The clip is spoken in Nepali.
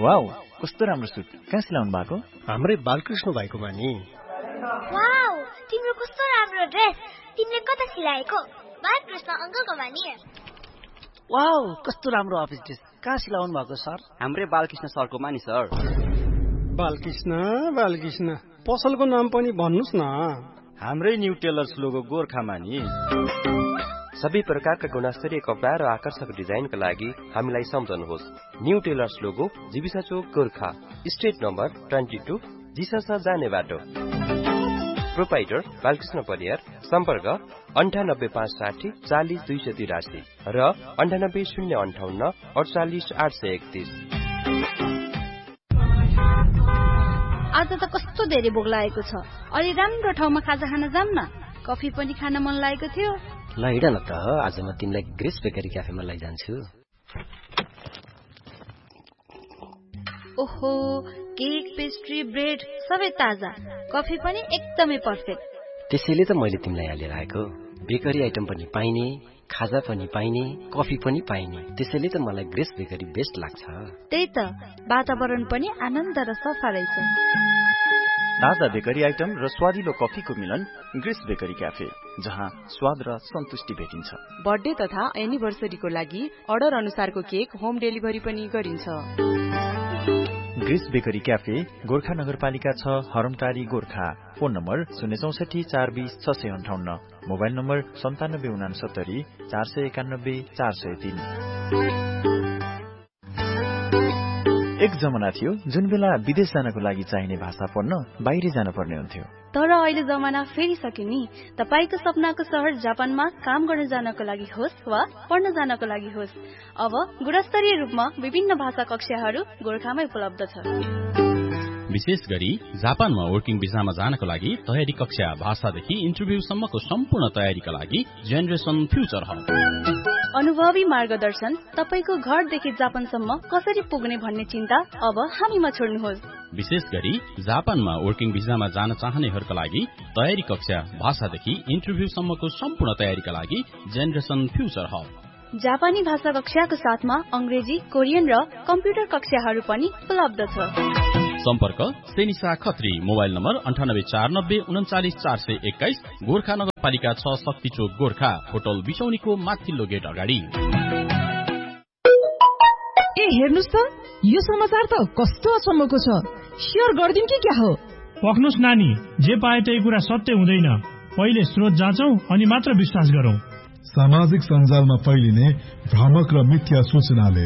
वाउ, कस्तो राम्रो सुट। कहाँ सिलाउनु भएको? हाम्रै बालकृष्ण भाइकोमा नि। वाउ, तिम्रो कस्तो राम्रो ड्रेस। तिमीले कता सिलाएको? बालकृष्ण अंकलकोमा नि। वाउ, कस्तो राम्रो अफिस ड्रेस। कहाँ सिलाउनु भएको सर? हाम्रै बालकृष्ण सरकोमा नि सर। बालकृष्ण पसलको नाम पनि भन्नुस् न। हाम्रै न्यू टेलर्स लोगो गोर्खामा नि। सबै प्रकारका गुणस्तरीय कपडा र आकर्षक डिजाइनका लागि हामीलाई सम्झनुहोस्। न्यू टेलर्स लोगो, जीविसा चोक, गोर्खा, स्ट्रिट नम्बर 22, जिसस जाने बाटो। प्रोपाइटर बालकृष्ण परियार। सम्पर्क 9856 40 283 र 98 058 48 831। आज त कस्तो धेरै भोक लागेको छ। अलि राम्रो ठाउँमा खाजा खान जाम न। कफी पनि खान मन लागेको थियो। ल हिँड न त, आज म तिमीलाई ग्रेस बेकरी क्याफेमा लैजान्छु। ओहो, केक, पेस्ट्री, ब्रेड सबै ताजा। कफी पनि एकदमै पर्फेक्ट। त्यसैले त मैले तिमीलाई यहाँ लिएर आएको। बेकरी आइटम पनि पाइने, खाजा पनि पाइने, कफी पनि पाइने। त्यसैले त मलाई ग्रेस बेकरी बेस्ट लाग्छ। त्यही त, वातावरण पनि आनन्द र सफा रहेछ। ताजा बेकरी आइटम र स्वादिलो कफीको मिलन ग्रेस बेकरी क्याफे, जहाँ स्वाद र सन्तुष्टि भेटिन्छ। बर्थडे तथा एनिभर्सरीको लागि अर्डर अनुसारको केक होम डेलिभरी पनि गरिन्छ। ग्रेस बेकरी क्याफे, गोर्खा नगरपालिका 6, हरमटारी, Gorkha. Phone number 064 420 658, mobile number 9769 491 403। एक जमाना थियो जुन बेला विदेश जानको लागि चाहिने भाषा पढ्न बाहिर जान पर्ने हुन्थ्यो। तर अहिले जमाना फेरिसक्यो नि। तपाईको सपनाको शहर जापानमा काम गर्न जानको लागि होस् वा पढ्न जानको लागि होस्, अब गुणस्तरीय रूपमा विभिन्न भाषा कक्षाहरू गोर्खामै उपलब्ध छ। विशेष गरी जापानमा वर्किङ भिसामा जानको लागि तयारी कक्षा, भाषादेखि इन्टरभ्यूसम्मको सम्पूर्ण तयारीका लागि जेनेरेसन फ्युचर हब। अनुभवी मार्गदर्शन, तपाईको घरदेखि जापानसम्म कसरी पुग्ने भन्ने चिन्ता अब हामीमा छोड्नुहोस्। विशेष गरी जापानमा वर्किङ भिसामा जान चाहनेहरूका लागि तयारी कक्षा, भाषादेखि इन्टरभ्यूसम्मको सम्पूर्ण तयारीका लागि जेनेरेसन फ्युचर हब। जापानी भाषा कक्षाको साथमा अंग्रेजी, कोरियन र कम्प्युटर कक्षाहरू पनि उपलब्ध छ। सम्पर्क सेनिसा खत्री, मोबाइल नम्बर 98 490 39 421, गोर्खा नगरपालिका 6, शक्ति चोक, गोर्खा। होटल बिसौनीको माथिल्लो गेट अगाडि। ए हेर्नुस् त, यो समाचार त कस्तो अचम्मको छ। शेयर गर्दिन कि क्या हो? पक्नुस् नानी, जे पाए त्यही कुरा सत्य हुँदैन। पहिले स्रोत जाँचौं अनि मात्र विश्वास गरौं। सामाजिक सञ्जालमा फैलिने भ्रामक र मिथ्या सूचनाले